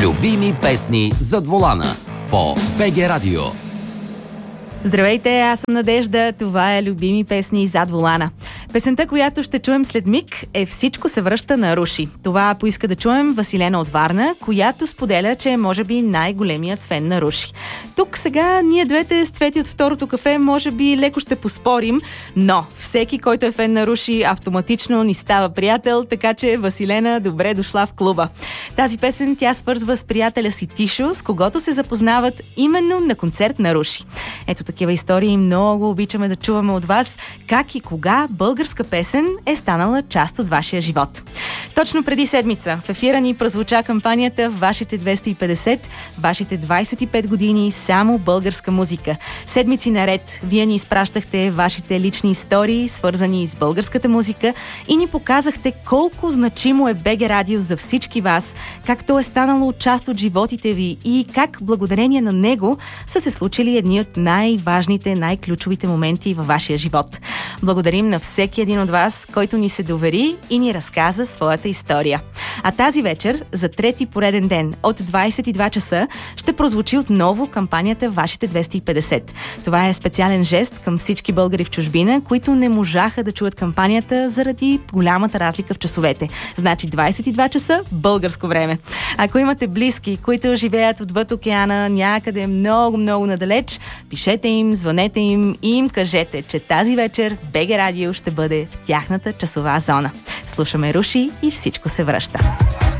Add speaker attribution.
Speaker 1: Любими песни зад волана по БГ Радио.
Speaker 2: Здравейте, аз съм Надежда, това е Любими песни зад волана. Песента, която ще чуем след миг, е "Всичко се връща на Руши". Това поиска да чуем Василена от Варна, която споделя, че е може би най-големият фен на Руши. Тук сега ние двете с Цвети от второто кафе може би леко ще поспорим, но всеки, който е фен на Руши, автоматично ни става приятел, така че Василена, добре дошла в клуба. Тази песен тя свързва с приятеля си Тишо, с когото се запознават именно на концерт на Руши. Ето такива истории много обичаме да чуваме от вас, как и кога българска песен е станала част от вашия живот. Точно преди седмица в ефира ни прозвуча кампанията "Вашите 250, вашите 25 години само българска музика". Седмици наред вие ни изпращахте вашите лични истории, свързани с българската музика, и ни показахте колко значимо е БГ Радио за всички вас, как то е станало част от животите ви и как благодарение на него са се случили едни от най-важните, най-ключовите моменти във вашия живот. Благодарим на всеки един от вас, който ни се довери и ни разказа своята история. А тази вечер, за трети пореден ден, от 22 часа, ще прозвучи отново кампанията "Вашите 250". Това е специален жест към всички българи в чужбина, които не можаха да чуят кампанията заради голямата разлика в часовете. Значи 22 часа българско време. Ако имате близки, които живеят отвъд океана, някъде много надалеч, пишете им, звънете им и им кажете, че тази вечер БГ Радио ще бъде в тяхната часова зона. Слушаме Руши и "Всичко се връща".